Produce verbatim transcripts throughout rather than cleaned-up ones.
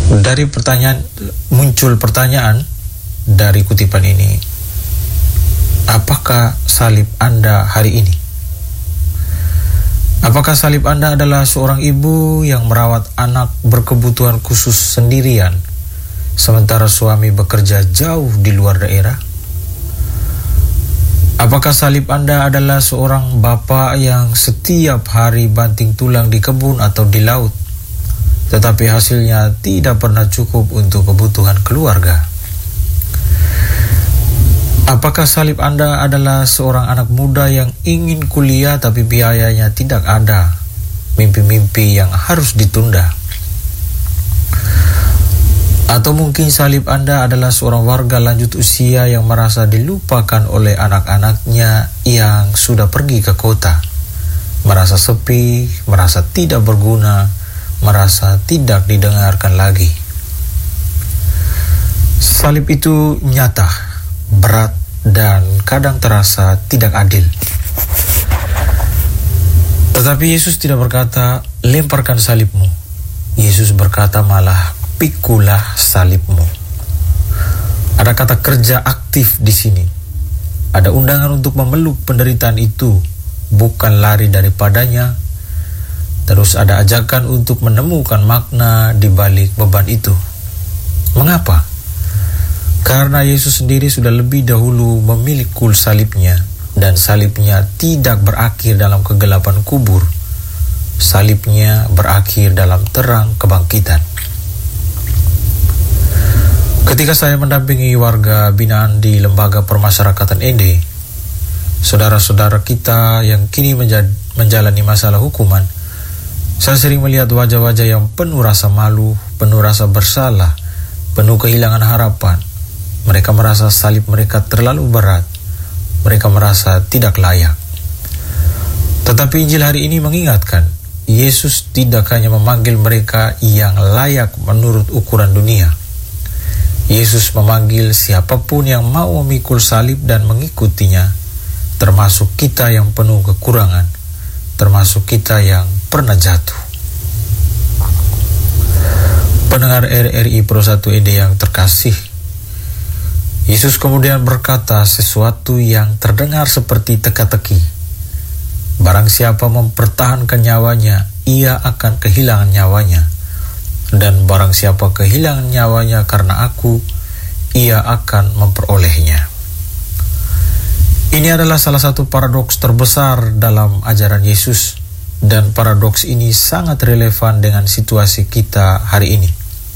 Dari pertanyaan muncul pertanyaan dari kutipan ini, apakah salib Anda hari ini? Apakah salib Anda adalah seorang ibu yang merawat anak berkebutuhan khusus sendirian, sementara suami bekerja jauh di luar daerah? Apakah salib Anda adalah seorang bapak yang setiap hari banting tulang di kebun atau di laut, tetapi hasilnya tidak pernah cukup untuk kebutuhan keluarga? Apakah salib Anda adalah seorang anak muda yang ingin kuliah tapi biayanya tidak ada, mimpi-mimpi yang harus ditunda? Atau mungkin salib Anda adalah seorang warga lanjut usia yang merasa dilupakan oleh anak-anaknya yang sudah pergi ke kota, merasa sepi, merasa tidak berguna, merasa tidak didengarkan lagi. Salib itu nyata, berat, dan kadang terasa tidak adil. Tetapi Yesus tidak berkata, lemparkan salibmu. Yesus berkata malah, pikulah salibmu. Ada kata kerja aktif di sini. Ada undangan untuk memeluk penderitaan itu, bukan lari daripadanya. Terus ada ajakan untuk menemukan makna di balik beban itu. Mengapa? Karena Yesus sendiri sudah lebih dahulu memikul salibnya, dan salibnya tidak berakhir dalam kegelapan kubur. Salibnya berakhir dalam terang kebangkitan. Ketika saya mendampingi warga binaan di Lembaga Permasyarakatan Ende, saudara-saudara kita yang kini menja- menjalani masalah hukuman, saya sering melihat wajah-wajah yang penuh rasa malu, penuh rasa bersalah, penuh kehilangan harapan. Mereka merasa salib mereka terlalu berat. Mereka merasa tidak layak. Tetapi Injil hari ini mengingatkan, Yesus tidak hanya memanggil mereka yang layak menurut ukuran dunia. Yesus memanggil siapapun yang mau memikul salib dan mengikutinya, termasuk kita yang penuh kekurangan, termasuk kita yang pernah jatuh. Pendengar R R I Pro satu E D yang terkasih, Yesus kemudian berkata sesuatu yang terdengar seperti teka-teki. Barang siapa mempertahankan nyawanya, ia akan kehilangan nyawanya. Dan barang siapa kehilangan nyawanya karena aku, ia akan memperolehnya. Ini adalah salah satu paradoks terbesar dalam ajaran Yesus, dan paradoks ini sangat relevan dengan situasi kita hari ini.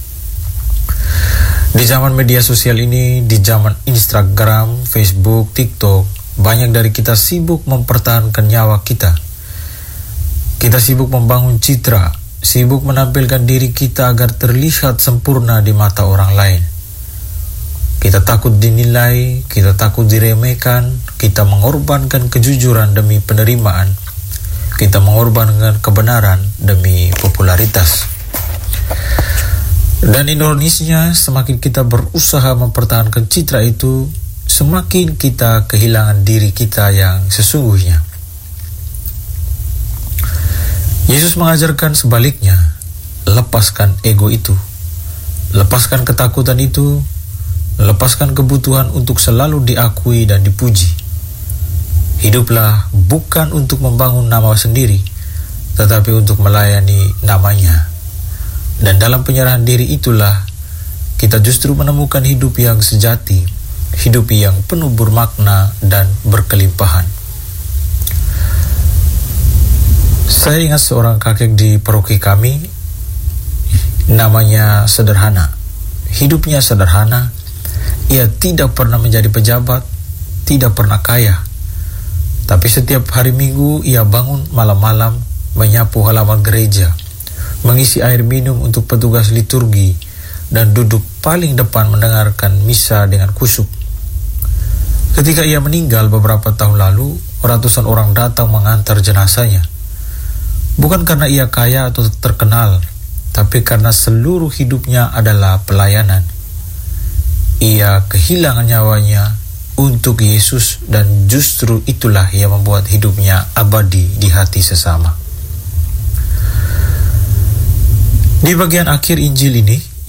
Di zaman media sosial ini, di zaman Instagram, Facebook, TikTok, banyak dari kita sibuk mempertahankan nyawa kita. Kita sibuk membangun citra, sibuk menampilkan diri kita agar terlihat sempurna di mata orang lain. Kita takut dinilai, kita takut diremehkan, kita mengorbankan kejujuran demi penerimaan, kita mengorbankan kebenaran demi popularitas. Dan ironisnya, semakin kita berusaha mempertahankan citra itu, semakin kita kehilangan diri kita yang sesungguhnya. Yesus mengajarkan sebaliknya, lepaskan ego itu, lepaskan ketakutan itu, lepaskan kebutuhan untuk selalu diakui dan dipuji. Hiduplah bukan untuk membangun nama sendiri, tetapi untuk melayani namanya. Dan dalam penyerahan diri itulah kita justru menemukan hidup yang sejati, hidup yang penuh bermakna dan berkelimpahan. Saya ingat seorang kakek di paroki kami, namanya sederhana. Hidupnya sederhana, ia tidak pernah menjadi pejabat, tidak pernah kaya. Tapi setiap hari Minggu ia bangun malam-malam menyapu halaman gereja, mengisi air minum untuk petugas liturgi, dan duduk paling depan mendengarkan misa dengan khusyuk. Ketika ia meninggal beberapa tahun lalu, ratusan orang datang mengantar jenazahnya. Bukan karena ia kaya atau terkenal, tapi karena seluruh hidupnya adalah pelayanan. Ia kehilangan nyawanya untuk Yesus, dan justru itulah yang membuat hidupnya abadi di hati sesama. Di bagian akhir Injil ini,